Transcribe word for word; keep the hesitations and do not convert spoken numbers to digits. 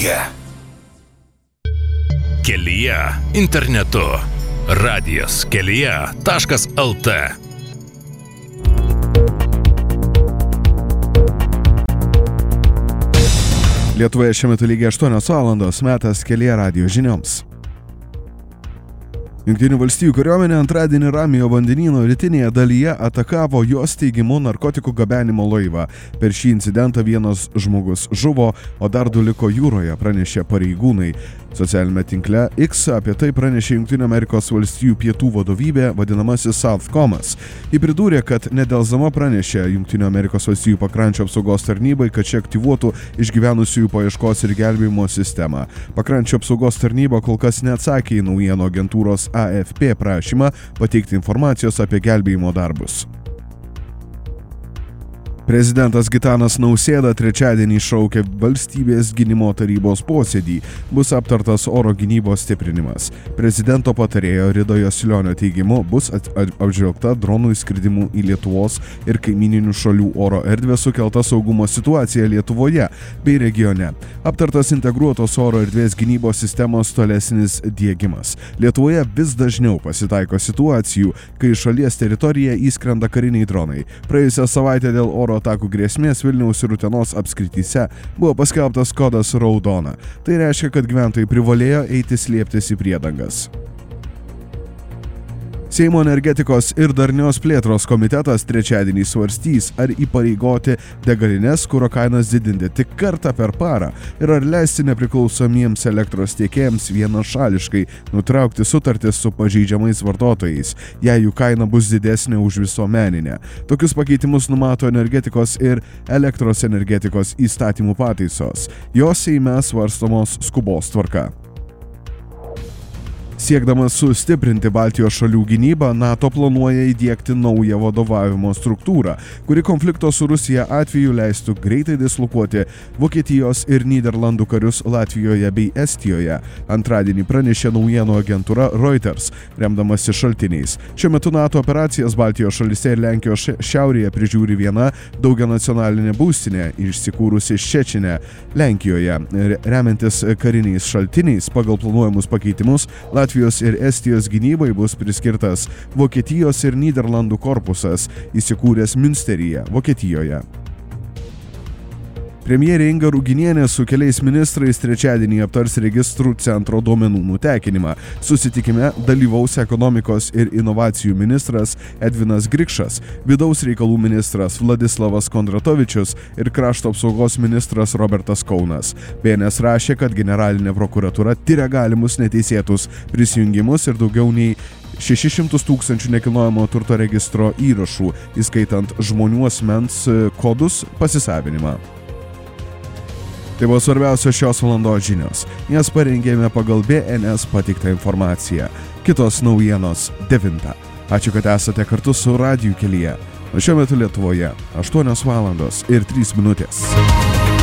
kelyje. Kelyje internetu. Radijas kelyje taškas lt. Lietuvoje šiuo metu lygiai aštuonios valandos, metas Kelyje radijo žinioms. Jungtinių valstijų kariuomenė antradienį Ramiojo vandenyno rytinėje dalyje atakavo jos teigimu narkotikų gabenimo laivą. Per šį incidentą vienas žmogus žuvo, o dar du liko jūroje, pranešė pareigūnai. Socialinėme tinkle X apie tai pranešė Jungtinių Amerikos valstijų pietų vadovybė, vadinamasis Southcomas. Ji pridūrė, kad nedelsdama pranešė Jungtinių Amerikos valstijų pakrančio apsaugos tarnybai, kad ši aktyvuotų išgyvenusiųjų paieškos ir gelbėjimo sistemą. Pakrančio apsaugos tarnyba kol kas neatsakė į naujienų agentūros A F P prašymą pateikti informacijos apie gelbėjimo darbus. Prezidentas Gitanas Nausėda trečiadienį šaukė valstybės gynimo tarybos posėdį. Bus aptartas oro gynybos stiprinimas. Prezidento patarėjo Rido Jasilionio teigimu bus apžvelgta dronų įskridimų į Lietuvos ir kaimyninių šalių oro erdvę sukelta saugumo situacija Lietuvoje bei regione. Aptartas integruotos oro erdvės gynybos sistemos tolesnis diegimas. Lietuvoje vis dažniau pasitaiko situacijų, kai šalies teritoriją įskrenda kariniai dronai. Praėjusią savaitę dėl oro atakų grėsmės Vilniaus ir Utenos apskrityse buvo paskelbtas kodas raudona. Tai reiškia, kad gyventojai privalėjo eiti slėptis į priedangas. Seimo energetikos ir darnios plėtros komitetas trečiadienį svarstys, ar įpareigoti degalines kuro kainas didinti tik kartą per parą ir ar leisti nepriklausomiems elektros tiekėjams vienašališkai nutraukti sutartis su pažeidžiamais vartotojais, jei jų kaina bus didesnė už visuomeninę. Tokius pakeitimus numato energetikos ir elektros energetikos įstatymų pataisos. Jos Seime svarstomos skubos tvarka. Siekdamas sustiprinti Baltijos šalių gynybą, NATO planuoja įdiegti naują vadovavimo struktūrą, kuri konflikto su Rusija atveju leistų greitai dislokuoti Vokietijos ir Nyderlandų karius Latvijoje bei Estijoje. Antradienį pranešė naujienų agentūra Reuters, remdamasi šaltiniais. Šiuo metu NATO operacijas Baltijos šalyse ir Lenkijos šiaurėje prižiūri viena daugianacionalinė būstinė, įsikūrusi Ščečine, Lenkijoje. Remiantis kariniais šaltiniais, pagal planuojamus pakeitimus, Latvijos ir Estijos gynybai bus priskirtas Vokietijos ir Nyderlandų korpusas, įsikūręs Münsteryje, Vokietijoje. Premjerė Inga Ruginienė su keliais ministrais trečiadienį aptars registrų centro duomenų nutekinimą. Susitikime dalyvaus ekonomikos ir inovacijų ministras Edvinas Grikšas, vidaus reikalų ministras Vladislavas Kondratovičius ir krašto apsaugos ministras Robertas Kaunas. B N S rašė, kad generalinė prokuratūra tiria galimus neteisėtus prisijungimus ir daugiau nei šešis šimtus tūkstančių nekilnojamo turto registro įrašų, įskaitant žmonių asmens kodus pasisavinimą. Tai buvo svarbiausios šios valandos žinios. Jas parengėme pagal B N S pateiktą informaciją. Kitos naujienos devintą. Ačiū, kad esate kartu su Radiju kelyje. O šiuo metu Lietuvoje aštuonios valandos ir trys minutės.